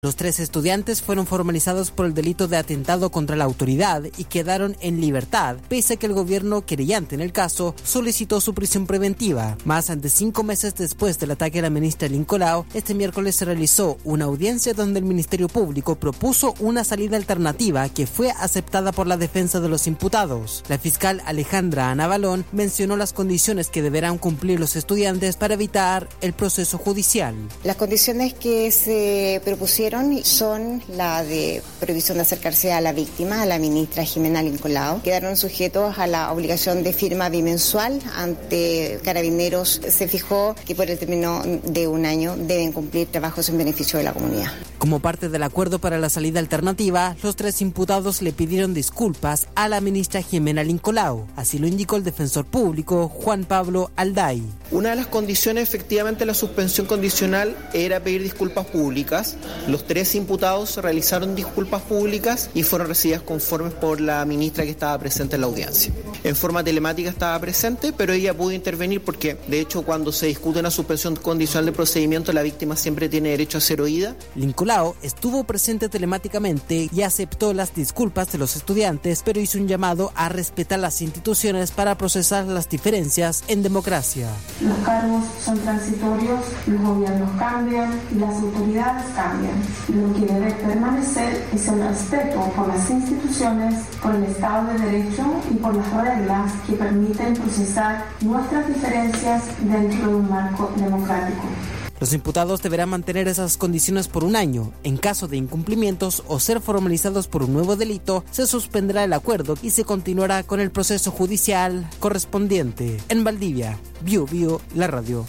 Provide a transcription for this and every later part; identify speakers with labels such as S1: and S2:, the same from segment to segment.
S1: Los 3 estudiantes fueron formalizados por el delito de atentado contra la autoridad y quedaron en libertad, pese a que el gobierno querellante en el caso solicitó su prisión preventiva. Más de 5 meses después del ataque a la ministra Lincolao, este miércoles se realizó una audiencia donde el Ministerio Público propuso una salida alternativa que fue aceptada por la defensa de los imputados. La fiscal Alejandra Anabalón mencionó las condiciones que deberán cumplir los estudiantes para evitar el proceso judicial.
S2: Las condiciones que se propusieron son la de prohibición de acercarse a la víctima, a la ministra Jimena Lincolao. Quedaron sujetos a la obligación de firma bimensual ante Carabineros. Se fijó que por el término de 1 año deben cumplir trabajos en beneficio de la comunidad.
S1: Como parte del acuerdo para la salida alternativa, los 3 imputados le pidieron disculpas a la ministra Jimena Lincolao. Así lo indicó el defensor público Juan Pablo Alday.
S3: Una de las condiciones, efectivamente, de la suspensión condicional era pedir disculpas públicas. Los 3 imputados realizaron disculpas públicas y fueron recibidas conformes por la ministra que estaba presente en la audiencia. En forma telemática estaba presente, pero ella pudo intervenir porque, de hecho, cuando se discute una suspensión condicional de procedimiento, la víctima siempre tiene derecho a ser oída.
S1: Lincolao estuvo presente telemáticamente y aceptó las disculpas de los estudiantes, pero hizo un llamado a respetar las instituciones para procesar las diferencias en democracia.
S4: Los cargos son transitorios, los gobiernos cambian y las autoridades cambian. Lo que debe permanecer es el respeto por las instituciones, por el Estado de Derecho y por las reglas que permiten procesar nuestras diferencias dentro de un marco democrático.
S1: Los imputados deberán mantener esas condiciones por 1 año. En caso de incumplimientos o ser formalizados por un nuevo delito, se suspenderá el acuerdo y se continuará con el proceso judicial correspondiente. En Valdivia, Bio, la radio.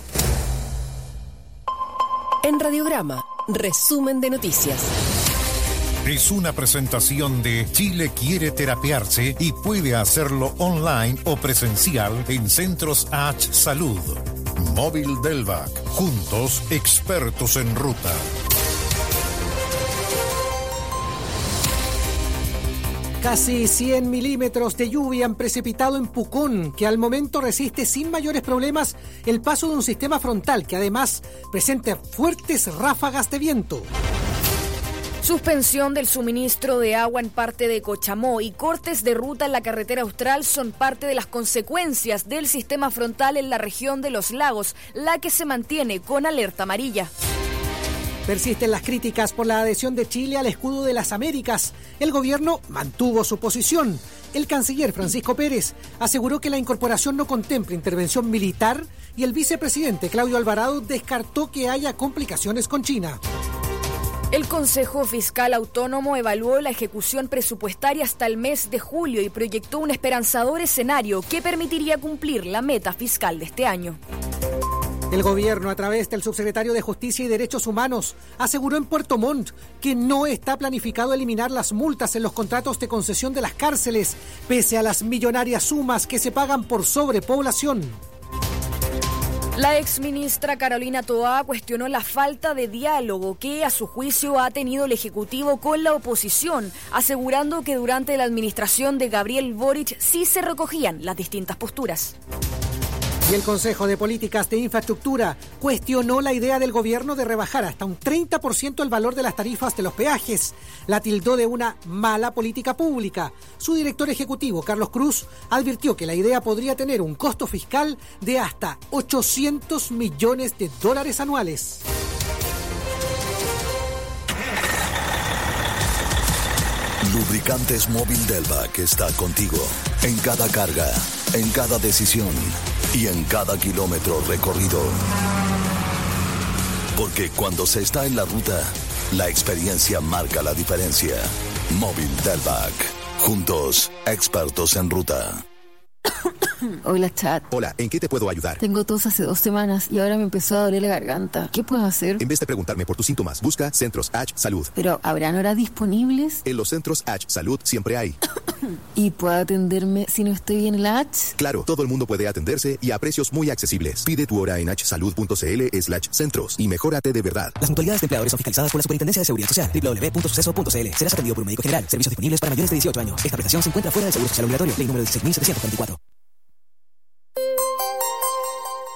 S5: En Radiograma, resumen de noticias.
S6: Es una presentación de Chile quiere terapiarse y puede hacerlo online o presencial en Centros H Salud. Móvil Delvac, juntos expertos en ruta.
S7: Casi 100 milímetros de lluvia han precipitado en Pucón, que al momento resiste sin mayores problemas el paso de un sistema frontal que además presenta fuertes ráfagas de viento.
S8: Suspensión del suministro de agua en parte de Cochamó y cortes de ruta en la carretera austral son parte de las consecuencias del sistema frontal en la región de Los Lagos, la que se mantiene con alerta amarilla.
S7: Persisten las críticas por la adhesión de Chile al escudo de las Américas. El gobierno mantuvo su posición. El canciller Francisco Pérez aseguró que la incorporación no contempla intervención militar y el vicepresidente Claudio Alvarado descartó que haya complicaciones con China.
S8: El Consejo Fiscal Autónomo evaluó la ejecución presupuestaria hasta el mes de julio y proyectó un esperanzador escenario que permitiría cumplir la meta fiscal de este año.
S7: El gobierno, a través del subsecretario de Justicia y Derechos Humanos, aseguró en Puerto Montt que no está planificado eliminar las multas en los contratos de concesión de las cárceles, pese a las millonarias sumas que se pagan por sobrepoblación.
S8: La exministra Carolina Toá cuestionó la falta de diálogo que, a su juicio, ha tenido el Ejecutivo con la oposición, asegurando que durante la administración de Gabriel Boric sí se recogían las distintas posturas.
S7: Y el Consejo de Políticas de Infraestructura cuestionó la idea del gobierno de rebajar hasta un 30% el valor de las tarifas de los peajes. La tildó de una mala política pública. Su director ejecutivo, Carlos Cruz, advirtió que la idea podría tener un costo fiscal de hasta $800 millones anuales.
S9: Lubricantes Móvil Delvac está contigo en cada carga, en cada decisión y en cada kilómetro recorrido. Porque cuando se está en la ruta, la experiencia marca la diferencia. Móvil Delvac. Juntos, expertos en ruta.
S10: Hola, Chat.
S11: Hola, ¿en qué te puedo ayudar?
S10: Tengo tos hace 2 semanas y ahora me empezó a doler la garganta. ¿Qué puedo hacer?
S11: En vez de preguntarme por tus síntomas, busca Centros H Salud.
S10: ¿Pero habrán horas disponibles?
S11: En los Centros H Salud siempre hay.
S10: ¿Y puedo atenderme si no estoy bien en la H?
S11: Claro, todo el mundo puede atenderse y a precios muy accesibles. Pide tu hora en hsalud.cl/centros y mejórate de verdad.
S12: Las mutualidades de empleadores son fiscalizadas por la Superintendencia de Seguridad Social. www.suceso.cl. Serás atendido por un médico general. Servicios disponibles para mayores de 18 años. Esta prestación se encuentra fuera del seguro social obligatorio. Ley número 16.744.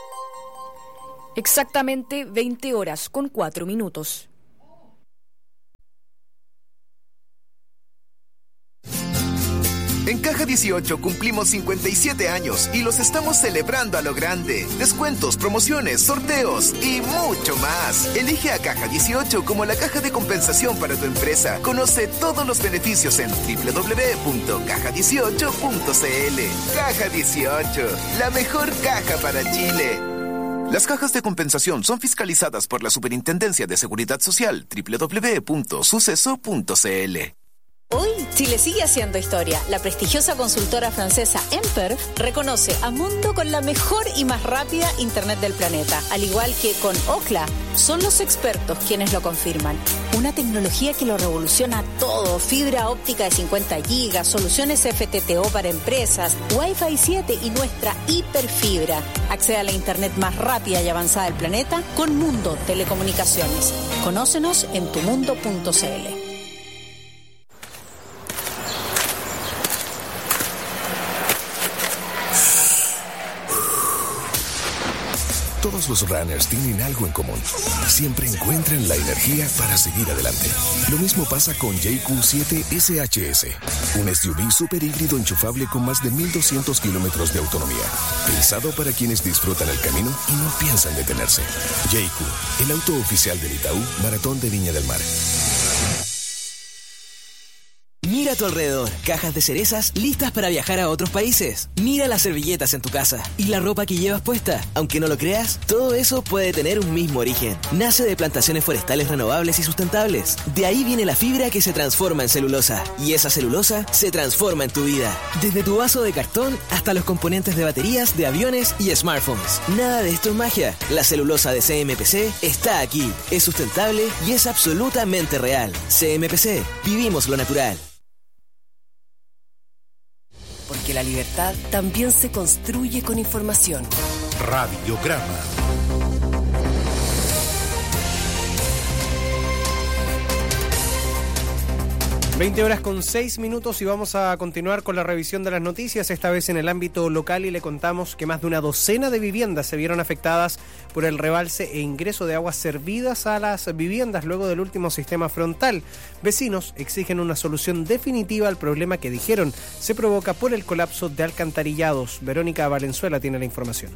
S8: Exactamente 20 horas con 4 minutos.
S13: En Caja 18 cumplimos 57 años y los estamos celebrando a lo grande. Descuentos, promociones, sorteos y mucho más. Elige a Caja 18 como la caja de compensación para tu empresa. Conoce todos los beneficios en www.caja18.cl. Caja 18, la mejor caja para Chile. Las cajas de compensación son fiscalizadas por la Superintendencia de Seguridad Social, www.suceso.cl.
S14: Hoy, Chile sigue haciendo historia. La prestigiosa consultora francesa Emper reconoce a Mundo con la mejor y más rápida Internet del planeta. Al igual que con Ookla, son los expertos quienes lo confirman. Una tecnología que lo revoluciona todo. Fibra óptica de 50 gigas, soluciones FTTO para empresas, Wi-Fi 7 y nuestra hiperfibra. Accede a la Internet más rápida y avanzada del planeta con Mundo Telecomunicaciones. Conócenos en tumundo.cl.
S9: Todos los runners tienen algo en común. Siempre encuentran la energía para seguir adelante. Lo mismo pasa con JQ7 SHS, un SUV super híbrido enchufable con más de 1.200 kilómetros de autonomía. Pensado para quienes disfrutan el camino y no piensan detenerse. JQ, el auto oficial del Itaú Maratón de Viña del Mar.
S12: Mira a tu alrededor, cajas de cerezas listas para viajar a otros países. Mira las servilletas en tu casa y la ropa que llevas puesta. Aunque no lo creas, todo eso puede tener un mismo origen. Nace de plantaciones forestales renovables y sustentables. De ahí viene la fibra que se transforma en celulosa. Y esa celulosa se transforma en tu vida. Desde tu vaso de cartón hasta los componentes de baterías, de aviones y smartphones. Nada de esto es magia. La celulosa de CMPC está aquí. Es sustentable y es absolutamente real. CMPC, vivimos lo natural.
S5: Porque la libertad también se construye con información.
S6: Radiograma.
S15: 20:06 y vamos a continuar con la revisión de las noticias, esta vez en el ámbito local, y le contamos que más de una docena de viviendas se vieron afectadas por el rebalse e ingreso de aguas servidas a las viviendas luego del último sistema frontal. Vecinos exigen una solución definitiva al problema que dijeron se provoca por el colapso de alcantarillados. Verónica Valenzuela tiene la información.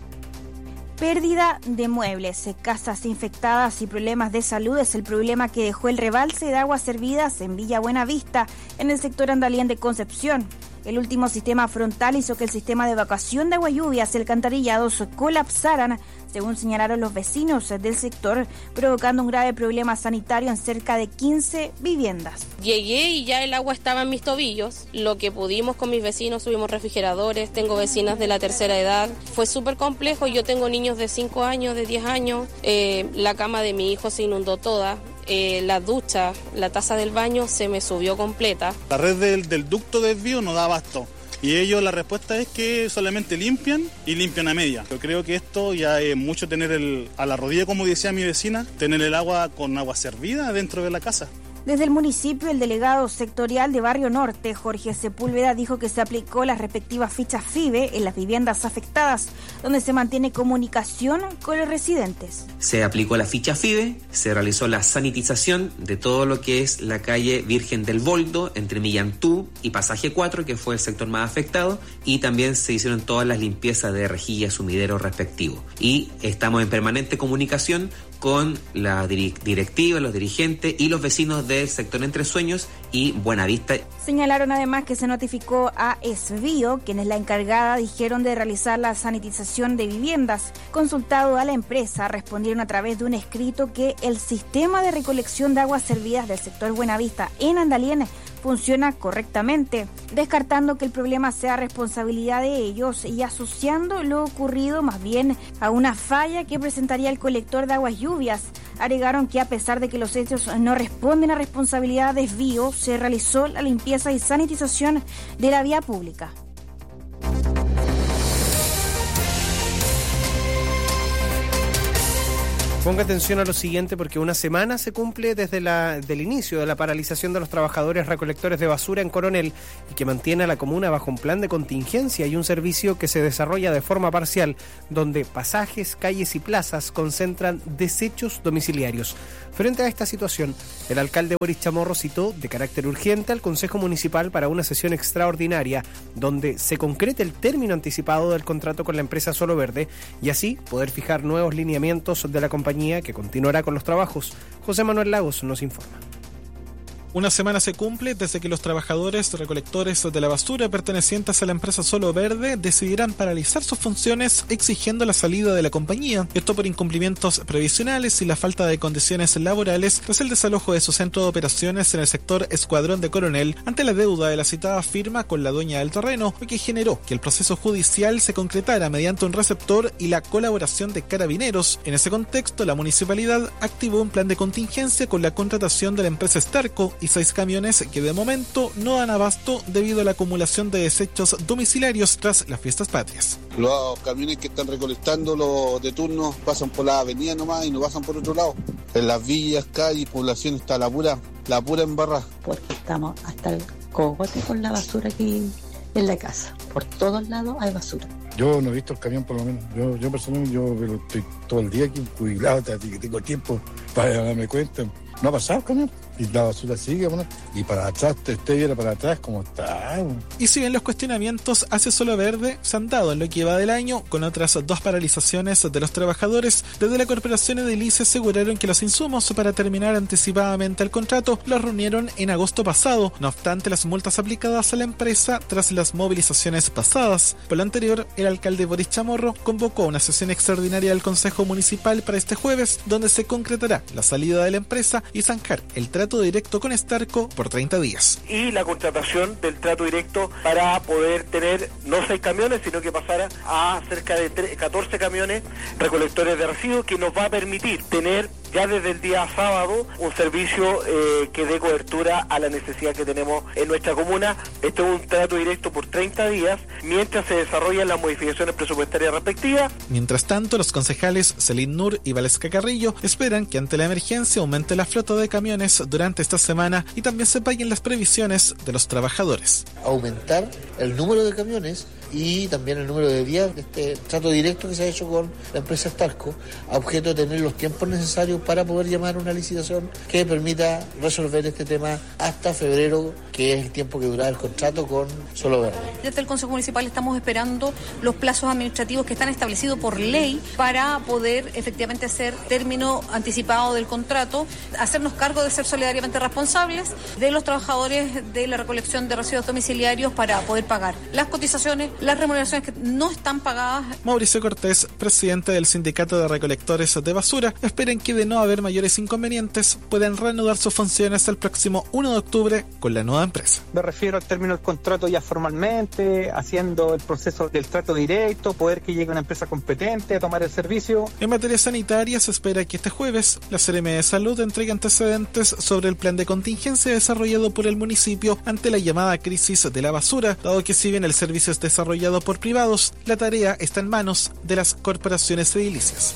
S16: Pérdida de muebles, casas infectadas y problemas de salud es el problema que dejó el rebalse de aguas servidas en Villa Buenavista, en el sector Andalien de Concepción. El último sistema frontal hizo que el sistema de evacuación de agua lluvias y alcantarillados colapsaran, según señalaron los vecinos del sector, provocando un grave problema sanitario en cerca de 15 viviendas.
S17: Llegué y ya el agua estaba en mis tobillos. Lo que pudimos con mis vecinos, subimos refrigeradores, tengo vecinas de la tercera edad. Fue súper complejo, yo tengo niños de 5 años, de 10 años. La cama de mi hijo se inundó toda. La ducha, la taza del baño se me subió completa.
S18: La red del ducto de desvío no da abasto. Y ellos, la respuesta es que solamente limpian y limpian a media. Yo creo que esto ya es mucho, tener a la rodilla, como decía mi vecina, tener el agua con agua servida dentro de la casa.
S16: Desde el municipio, el delegado sectorial de Barrio Norte, Jorge Sepúlveda, dijo que se aplicó las respectivas fichas FIBE en las viviendas afectadas, donde se mantiene comunicación con los residentes.
S19: Se aplicó la ficha FIBE, se realizó la sanitización de todo lo que es la calle Virgen del Boldo, entre Millantú y Pasaje 4, que fue el sector más afectado, y también se hicieron todas las limpiezas de rejillas, sumideros respectivos. Y estamos en permanente comunicación con la directiva, los dirigentes y los vecinos del sector Entre Sueños y Buenavista.
S16: Señalaron además que se notificó a Esbio, quien es la encargada, dijeron, de realizar la sanitización de viviendas. Consultado a la empresa, respondieron a través de un escrito que el sistema de recolección de aguas servidas del sector Buenavista en Andalien funciona correctamente, descartando que el problema sea responsabilidad de ellos y asociando lo ocurrido más bien a una falla que presentaría el colector de aguas lluvias. Agregaron que a pesar de que los hechos no responden a responsabilidad de desvío, se realizó la limpieza y sanitización de la vía pública.
S15: Ponga atención a lo siguiente, porque una semana se cumple desde del inicio de la paralización de los trabajadores recolectores de basura en Coronel y que mantiene a la comuna bajo un plan de contingencia y un servicio que se desarrolla de forma parcial, donde pasajes, calles y plazas concentran desechos domiciliarios. Frente a esta situación, el alcalde Boris Chamorro citó de carácter urgente al Consejo Municipal para una sesión extraordinaria donde se concrete el término anticipado del contrato con la empresa Solo Verde y así poder fijar nuevos lineamientos de la compañía que continuará con los trabajos. José Manuel Lagos nos informa.
S20: Una semana se cumple desde que los trabajadores recolectores de la basura pertenecientes a la empresa Solo Verde decidirán paralizar sus funciones exigiendo la salida de la compañía. Esto por incumplimientos previsionales y la falta de condiciones laborales tras el desalojo de su centro de operaciones en el sector Escuadrón de Coronel ante la deuda de la citada firma con la dueña del terreno, lo que generó que el proceso judicial se concretara mediante un receptor y la colaboración de Carabineros. En ese contexto, la municipalidad activó un plan de contingencia con la contratación de la empresa Starco y 6 camiones que de momento no dan abasto debido a la acumulación de desechos domiciliarios tras las fiestas patrias.
S21: Los camiones que están recolectando los de turno pasan por la avenida nomás y no pasan por otro lado. En las villas, calles, población está la pura embarrada.
S22: Porque estamos hasta el cogote con la basura aquí en la casa. Por todos lados hay basura.
S23: Yo no he visto el camión por lo menos. Yo personalmente estoy todo el día aquí jubilado, que tengo tiempo para darme cuenta. No ha pasado el camión. Y la basura sigue, bueno, y para atrás, usted viera para atrás como está.
S20: Y si bien los cuestionamientos hacia Solo Verde se han dado en lo que va del año, con otras 2 paralizaciones de los trabajadores, desde la Corporación Edilicia aseguraron que los insumos para terminar anticipadamente el contrato los reunieron en agosto pasado, no obstante las multas aplicadas a la empresa tras las movilizaciones pasadas. Por lo anterior, el alcalde Boris Chamorro convocó una sesión extraordinaria del Consejo Municipal para este jueves, donde se concretará la salida de la empresa y zanjar el trato directo con Starco por 30 días.
S24: Y la contratación del trato directo para poder tener no 6 camiones, sino que pasara a cerca de 14 camiones recolectores de residuos, que nos va a permitir tener ya desde el día sábado un servicio que dé cobertura a la necesidad que tenemos en nuestra comuna. Este es un trato directo por 30 días mientras se desarrollan las modificaciones presupuestarias respectivas.
S20: Mientras tanto, los concejales Celín Nur y Valesca Carrillo esperan que ante la emergencia aumente la flota de camiones durante esta semana y también se paguen las previsiones de los trabajadores.
S25: Aumentar el número de camiones y también el número de días de este trato directo que se ha hecho con la empresa Starco, a objeto de tener los tiempos necesarios para poder llamar a una licitación que permita resolver este tema hasta febrero, que es el tiempo que durará el contrato con Solo Verde.
S26: Desde el Consejo Municipal estamos esperando los plazos administrativos que están establecidos por ley para poder efectivamente hacer término anticipado del contrato, hacernos cargo de ser solidariamente responsables de los trabajadores de la recolección de residuos domiciliarios para poder pagar las cotizaciones, las remuneraciones que no están pagadas.
S20: Mauricio Cortés, presidente del Sindicato de Recolectores de Basura, esperan que de no haber mayores inconvenientes puedan reanudar sus funciones el próximo 1 de octubre con la nueva empresa.
S27: Me refiero al término del contrato ya formalmente, haciendo el proceso del trato directo, poder que llegue una empresa competente a tomar el servicio.
S20: En materia sanitaria, se espera que este jueves la Seremi de Salud entregue antecedentes sobre el plan de contingencia desarrollado por el municipio ante la llamada crisis de la basura, dado que si bien el servicio es desarrollado por privados, la tarea está en manos de las corporaciones edilicias.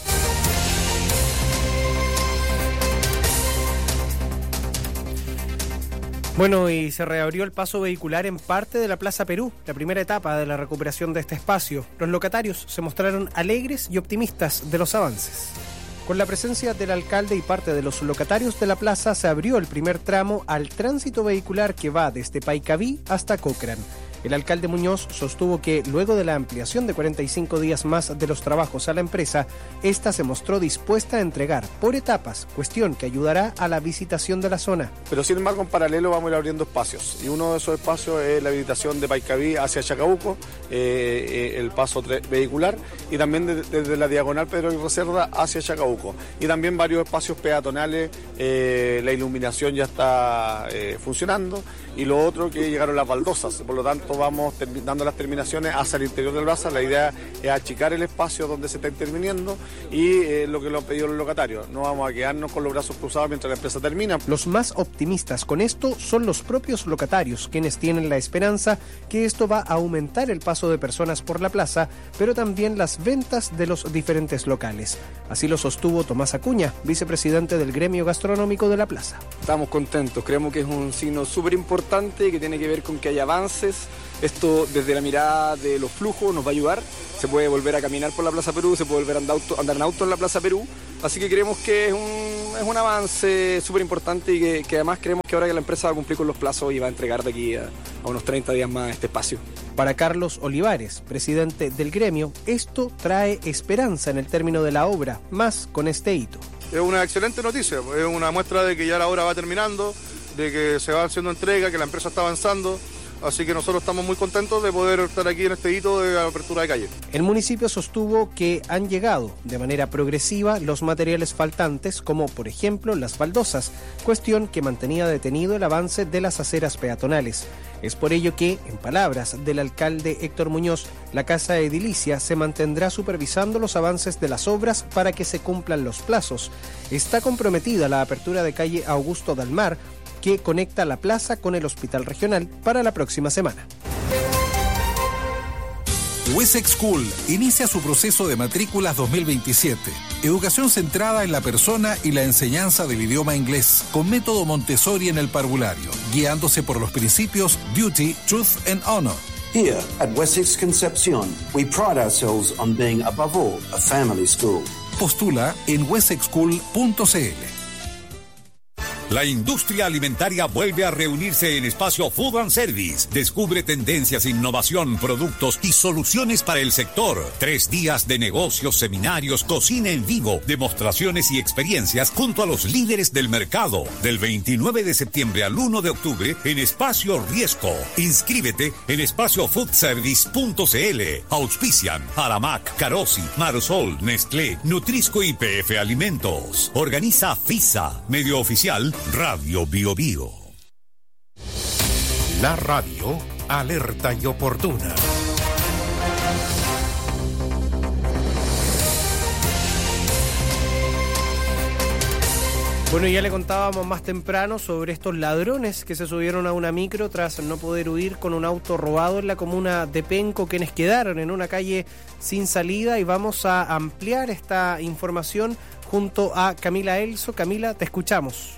S15: Bueno, y se reabrió el paso vehicular en parte de la Plaza Perú, la primera etapa de la recuperación de este espacio. Los locatarios se mostraron alegres y optimistas de los avances. Con la presencia del alcalde y parte de los locatarios de la plaza, se abrió el primer tramo al tránsito vehicular que va desde Paicabí hasta Cochrane. El alcalde Muñoz sostuvo que luego de la ampliación de 45 días más de los trabajos a la empresa, esta se mostró dispuesta a entregar por etapas, cuestión que ayudará a la visitación de la zona.
S28: Pero sin embargo, en paralelo vamos a ir abriendo espacios, y uno de esos espacios es la habilitación de Paicabí hacia Chacabuco, el paso vehicular, y también desde la diagonal Pedro Aguirre Cerda hacia Chacabuco, y también varios espacios peatonales. La iluminación ya está funcionando, y lo otro que llegaron las baldosas, por lo tanto nosotros vamos dando las terminaciones hacia el interior del plaza. La idea es achicar el espacio donde se está interviniendo y lo que lo han pedido los locatarios. No vamos a quedarnos con los brazos cruzados mientras la empresa termina.
S15: Los más optimistas con esto son los propios locatarios, quienes tienen la esperanza que esto va a aumentar el paso de personas por la plaza, pero también las ventas de los diferentes locales. Así lo sostuvo Tomás Acuña, vicepresidente del gremio gastronómico de la plaza.
S1: Estamos contentos, creemos que es un signo súper importante que tiene que ver con que haya avances. Esto desde la mirada de los flujos nos va a ayudar. Se puede volver a caminar por la Plaza Perú, se puede volver a andar en auto en la Plaza Perú. Así que creemos que es un avance súper importante y que además creemos que ahora que la empresa va a cumplir con los plazos y va a entregar de aquí a unos 30 días más este espacio.
S15: Para Carlos Olivares, presidente del gremio, esto trae esperanza en el término de la obra, más con este hito.
S28: Es una excelente noticia, es una muestra de que ya la obra va terminando, de que se va haciendo entrega, que la empresa está avanzando. Así que nosotros estamos muy contentos de poder estar aquí en este hito de apertura de calle.
S15: El municipio sostuvo que han llegado de manera progresiva los materiales faltantes, como por ejemplo las baldosas, cuestión que mantenía detenido el avance de las aceras peatonales. Es por ello que, en palabras del alcalde Héctor Muñoz, la Casa Edilicia se mantendrá supervisando los avances de las obras para que se cumplan los plazos. Está comprometida la apertura de calle Augusto Dalmar, que conecta la plaza con el hospital regional para la próxima semana.
S2: Wessex School inicia su proceso de matrículas 2027. Educación centrada en la persona y la enseñanza del idioma inglés, con método Montessori en el parvulario, guiándose por los principios Duty, Truth and Honor.
S3: Here at Wessex Concepcion, we pride ourselves on being above all a family school.
S2: Postula en wessexschool.cl.
S4: La industria alimentaria vuelve a reunirse en Espacio Food and Service. Descubre tendencias, innovación, productos y soluciones para el sector. 3 días de negocios, seminarios, cocina en vivo, demostraciones y experiencias junto a los líderes del mercado. Del 29 de septiembre al 1 de octubre en Espacio Riesco. Inscríbete en espaciofoodservice.cl. Auspician Aramac, Carosi, Marsol, Nestlé, Nutrisco y PF Alimentos. Organiza FISA, medio oficial Radio Bio Bio.
S6: La radio alerta y oportuna.
S15: Bueno, ya le contábamos más temprano sobre estos ladrones que se subieron a una micro tras no poder huir con un auto robado en la comuna de Penco, quienes quedaron en una calle sin salida, y vamos a ampliar esta información junto a Camila Elso. Camila, te escuchamos.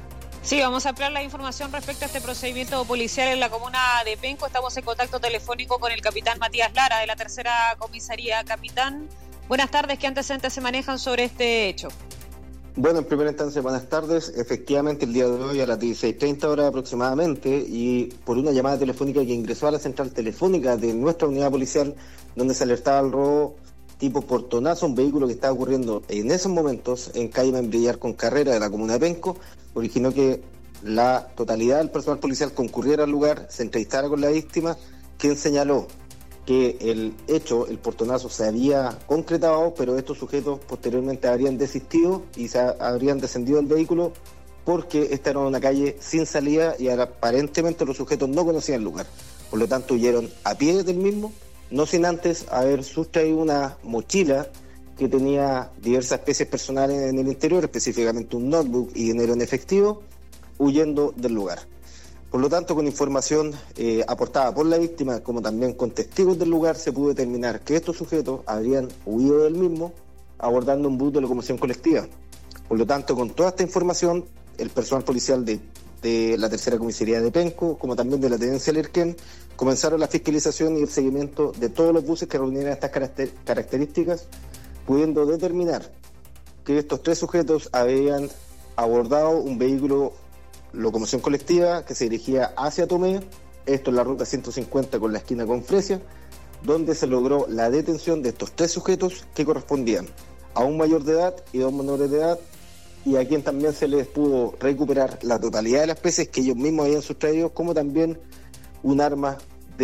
S7: Sí, vamos a ampliar la información respecto a este procedimiento policial en la comuna de Penco. Estamos en contacto telefónico con el capitán Matías Lara de la tercera comisaría. Capitán, buenas tardes. ¿Qué antecedentes se manejan sobre este hecho?
S8: Bueno, en primera instancia, buenas tardes. Efectivamente, el día de hoy a las 16:30 horas aproximadamente, y por una llamada telefónica que ingresó a la central telefónica de nuestra unidad policial, donde se alertaba el robo tipo portonazo, un vehículo que estaba ocurriendo en esos momentos en calle Membrillar con Carrera de la comuna de Penco, originó que la totalidad del personal policial concurriera al lugar, se entrevistara con la víctima, quien señaló que el hecho, el portonazo, se había concretado, pero estos sujetos posteriormente habrían desistido y se habrían descendido del vehículo porque esta era una calle sin salida y aparentemente los sujetos no conocían el lugar. Por lo tanto, huyeron a pie del mismo, no sin antes haber sustraído una mochila que tenía diversas especies personales en el interior, específicamente un notebook y dinero en efectivo, huyendo del lugar. Por lo tanto, con información aportada por la víctima, como también con testigos del lugar, se pudo determinar que estos sujetos habrían huido del mismo abordando un bus de locomoción colectiva. Por lo tanto, con toda esta información, el personal policial de la tercera comisaría de Penco, como también de la tenencia Lerquén, comenzaron la fiscalización y el seguimiento de todos los buses que reunieran estas características, pudiendo determinar que estos 3 sujetos habían abordado un vehículo locomoción colectiva que se dirigía hacia Tomé, esto en la ruta 150 con la esquina con Fresia, donde se logró la detención de estos 3 sujetos que correspondían a un mayor de edad y 2 menores de edad, y a quien también se les pudo recuperar la totalidad de las especies que ellos mismos habían sustraído, como también un arma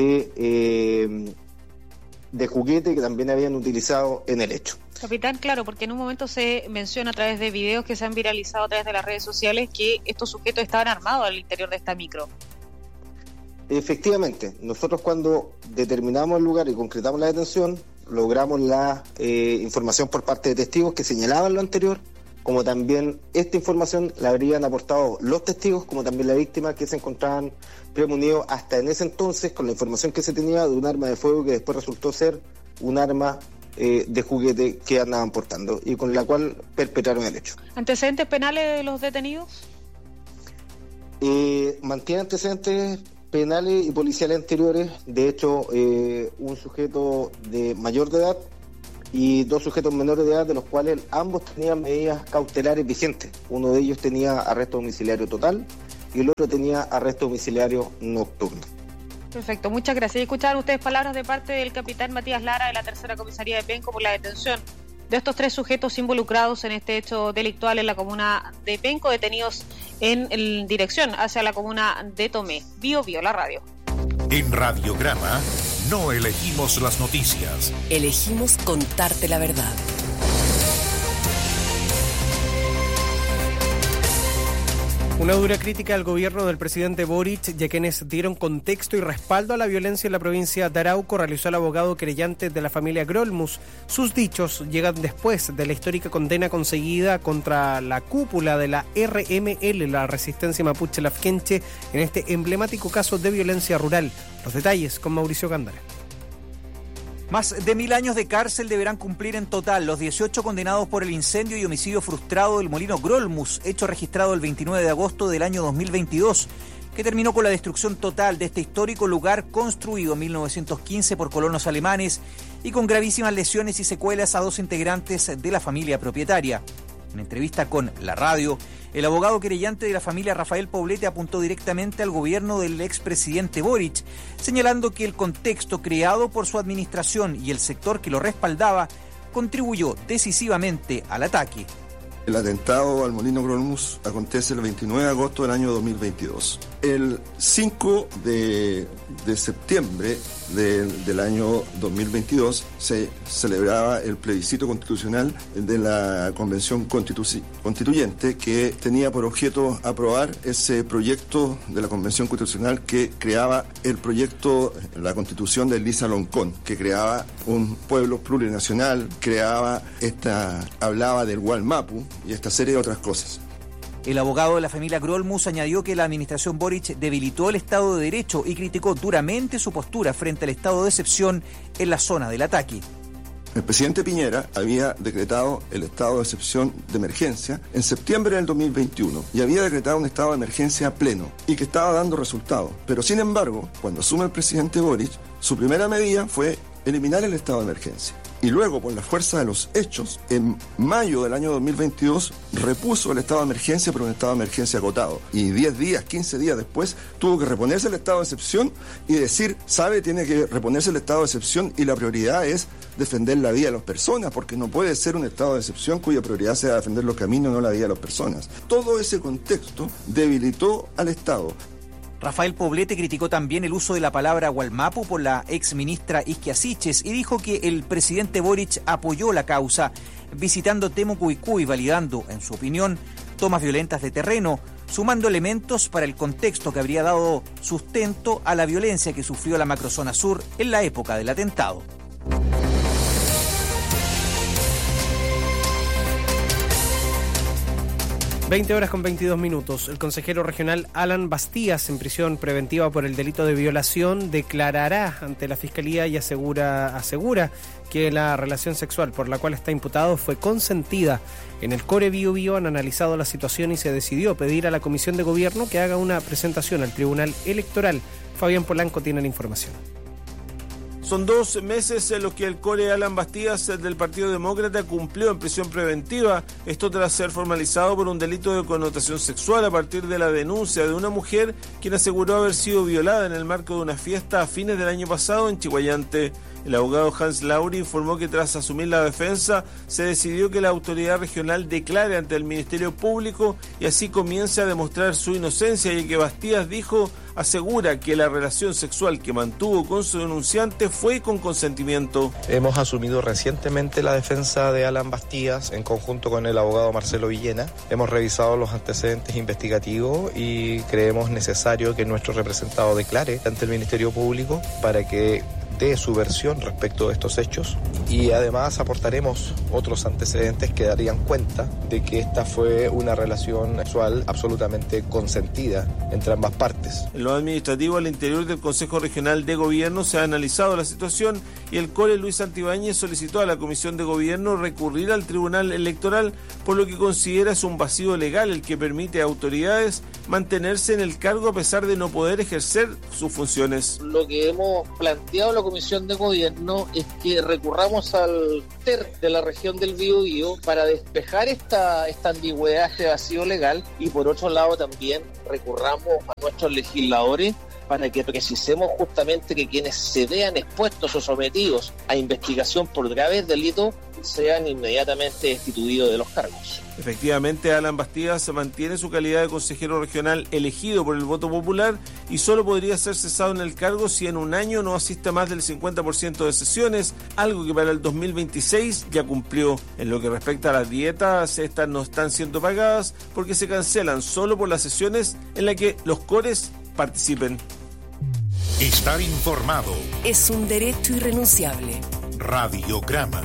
S8: de juguete que también habían utilizado en el hecho.
S7: Capitán, claro, porque en un momento se menciona a través de videos que se han viralizado a través de las redes sociales que estos sujetos estaban armados al interior de esta micro.
S8: Efectivamente, nosotros cuando determinamos el lugar y concretamos la detención, logramos la información por parte de testigos que señalaban lo anterior, como también esta información la habrían aportado los testigos, como también la víctima, que se encontraban premunidos hasta en ese entonces con la información que se tenía de un arma de fuego que después resultó ser un arma de juguete que andaban portando y con la cual perpetraron el hecho.
S7: ¿Antecedentes penales de los detenidos?
S8: Mantiene antecedentes penales y policiales anteriores. De hecho, un sujeto de mayor de edad y 2 sujetos menores de edad, de los cuales ambos tenían medidas cautelares vigentes. Uno de ellos tenía arresto domiciliario total y el otro tenía arresto domiciliario nocturno.
S7: Perfecto, muchas gracias. Escucharon ustedes palabras de parte del capitán Matías Lara de la tercera comisaría de Penco por la detención de estos 3 sujetos involucrados en este hecho delictual en la comuna de Penco, detenidos en dirección hacia la comuna de Tomé. Bio, la radio.
S6: En Radiograma no elegimos las noticias.
S5: Elegimos contarte la verdad.
S15: Una dura crítica al gobierno del presidente Boric y a quienes dieron contexto y respaldo a la violencia en la provincia de Arauco realizó el abogado querellante de la familia Grolmus. Sus dichos llegan después de la histórica condena conseguida contra la cúpula de la RML, la Resistencia Mapuche Lafkenche, en este emblemático caso de violencia rural. Los detalles con Mauricio Gándara.
S9: Más de 1000 años de cárcel deberán cumplir en total los 18 condenados por el incendio y homicidio frustrado del molino Grolmus, hecho registrado el 29 de agosto del año 2022, que terminó con la destrucción total de este histórico lugar construido en 1915 por colonos alemanes y con gravísimas lesiones y secuelas a 2 integrantes de la familia propietaria. En entrevista con La Radio, el abogado querellante de la familia Rafael Poblete apuntó directamente al gobierno del expresidente Boric, señalando que el contexto creado por su administración y el sector que lo respaldaba contribuyó decisivamente al ataque.
S10: El atentado al molino Grolmus acontece el 29 de agosto del año 2022. El 5 de septiembre del año 2022 se celebraba el plebiscito constitucional de la Convención Constituyente, que tenía por objeto aprobar ese proyecto de la Convención Constitucional que creaba el proyecto, la Constitución de Elisa Loncón, que creaba un pueblo plurinacional, hablaba del Gualmapu y esta serie de otras cosas.
S9: El abogado de la familia Grolmus añadió que la administración Boric debilitó el Estado de Derecho y criticó duramente su postura frente al estado de excepción en la zona del ataque.
S10: El presidente Piñera había decretado el estado de excepción de emergencia en septiembre del 2021 y había decretado un estado de emergencia pleno y que estaba dando resultados. Pero sin embargo, cuando asume el presidente Boric, su primera medida fue eliminar el estado de emergencia. Y luego, por la fuerza de los hechos, en mayo del año 2022 repuso el estado de emergencia, pero un estado de emergencia acotado. Y 10 días, 15 días después, tuvo que reponerse el estado de excepción y decir, tiene que reponerse el estado de excepción y la prioridad es defender la vida de las personas, porque no puede ser un estado de excepción cuya prioridad sea defender los caminos, no la vida de las personas. Todo ese contexto debilitó al Estado.
S9: Rafael Poblete criticó también el uso de la palabra Gualmapu por la exministra Isquia Siches y dijo que el presidente Boric apoyó la causa, visitando Temucuicú y validando, en su opinión, tomas violentas de terreno, sumando elementos para el contexto que habría dado sustento a la violencia que sufrió la macrozona sur en la época del atentado.
S15: 20:22. El consejero regional Alan Bastías, en prisión preventiva por el delito de violación, declarará ante la Fiscalía y asegura que la relación sexual por la cual está imputado fue consentida. En el Core Biobío han analizado la situación y se decidió pedir a la Comisión de Gobierno que haga una presentación al Tribunal Electoral. Fabián Polanco tiene la información.
S11: Son 2 meses en los que el core Alan Bastías del Partido Demócrata cumplió en prisión preventiva, esto tras ser formalizado por un delito de connotación sexual a partir de la denuncia de una mujer quien aseguró haber sido violada en el marco de una fiesta a fines del año pasado en Chihuayante. El abogado Hans Lauri informó que tras asumir la defensa se decidió que la autoridad regional declare ante el Ministerio Público y así comience a demostrar su inocencia, y que Bastías dijo asegura que la relación sexual que mantuvo con su denunciante fue con consentimiento.
S12: Hemos asumido recientemente la defensa de Alan Bastías en conjunto con el abogado Marcelo Villena. Hemos revisado los antecedentes investigativos y creemos necesario que nuestro representado declare ante el Ministerio Público para que dé su versión respecto de estos hechos, y además aportaremos otros antecedentes que darían cuenta de que esta fue una relación sexual absolutamente consentida entre ambas partes.
S11: En lo administrativo, al interior del Consejo Regional de Gobierno se ha analizado la situación y el core Luis Santibáñez solicitó a la Comisión de Gobierno recurrir al Tribunal Electoral, por lo que considera es un vacío legal el que permite a autoridades mantenerse en el cargo a pesar de no poder ejercer sus funciones.
S13: Lo que hemos planteado en la Comisión de Gobierno es que recurramos al TER de la región del Biobío para despejar esta ambigüedad, este vacío legal, y por otro lado también recurramos a nuestros legisladores para que precisemos justamente que quienes se vean expuestos o sometidos a investigación por graves delitos sean inmediatamente destituidos de los cargos.
S11: Efectivamente, Alan Bastías mantiene su calidad de consejero regional elegido por el voto popular y solo podría ser cesado en el cargo si en un año no asiste a más del 50% de sesiones, algo que para el 2026 ya cumplió. En lo que respecta a las dietas, estas no están siendo pagadas porque se cancelan solo por las sesiones en las que los cores participen.
S6: Estar informado
S5: es un derecho irrenunciable.
S6: Radiograma.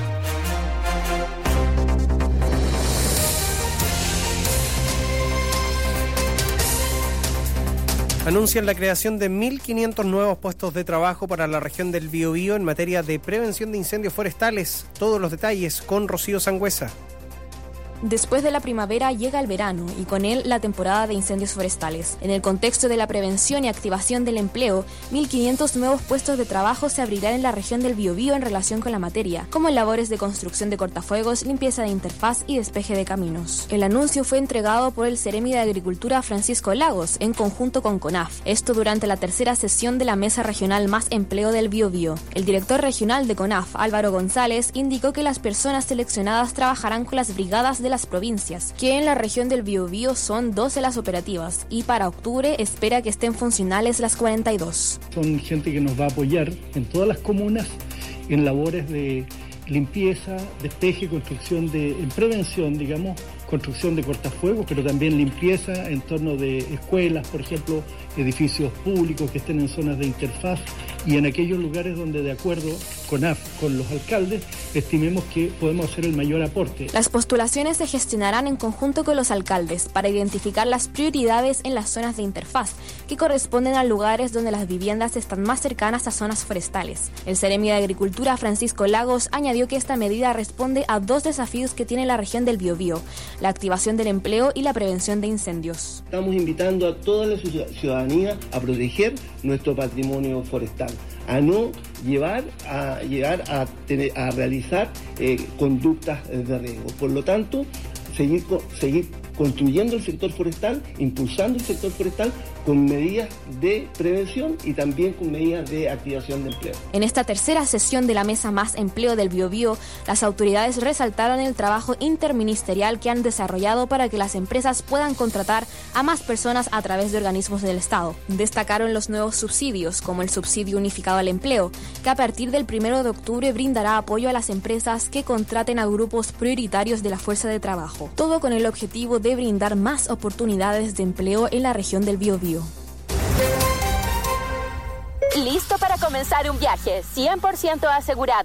S15: Anuncian la creación de 1.500 nuevos puestos de trabajo para la región del Biobío en materia de prevención de incendios forestales. Todos los detalles con Rocío Sangüesa.
S14: Después de la primavera llega el verano y con él la temporada de incendios forestales. En el contexto de la prevención y activación del empleo, 1.500 nuevos puestos de trabajo se abrirán en la región del Biobío en relación con la materia, como en labores de construcción de cortafuegos, limpieza de interfaz y despeje de caminos. El anuncio fue entregado por el Seremi de Agricultura Francisco Lagos en conjunto con CONAF. Esto durante la tercera sesión de la Mesa Regional Más Empleo del Biobío. El director regional de CONAF, Álvaro González, indicó que las personas seleccionadas trabajarán con las brigadas de las provincias, que en la región del Biobío son 12 las operativas, y para octubre espera que estén funcionales las 42.
S16: Son gente que nos va a apoyar en todas las comunas en labores de limpieza, despeje, construcción en prevención, digamos, construcción de cortafuegos, pero también limpieza en torno de escuelas, por ejemplo, edificios públicos que estén en zonas de interfaz y en aquellos lugares donde, de acuerdo con los alcaldes, estimemos que podemos hacer el mayor aporte.
S14: Las postulaciones se gestionarán en conjunto con los alcaldes para identificar las prioridades en las zonas de interfaz, que corresponden a lugares donde las viviendas están más cercanas a zonas forestales. El Seremi de Agricultura, Francisco Lagos, añadió que esta medida responde a dos desafíos que tiene la región del Biobío: la activación del empleo y la prevención de incendios.
S17: Estamos invitando a toda la ciudadanía a proteger nuestro patrimonio forestal, a no llegar a realizar conductas de riesgo. Por lo tanto, seguir construyendo el sector forestal, impulsando el sector forestal con medidas de prevención y también con medidas de activación de empleo.
S14: En esta tercera sesión de la Mesa Más Empleo del Biobío, las autoridades resaltaron el trabajo interministerial que han desarrollado para que las empresas puedan contratar a más personas a través de organismos del Estado. Destacaron los nuevos subsidios, como el Subsidio Unificado al Empleo, que a partir del 1 de octubre brindará apoyo a las empresas que contraten a grupos prioritarios de la fuerza de trabajo. Todo con el objetivo de brindar más oportunidades de empleo en la región del Biobío.
S18: ¿Listo para comenzar un viaje 100% asegurado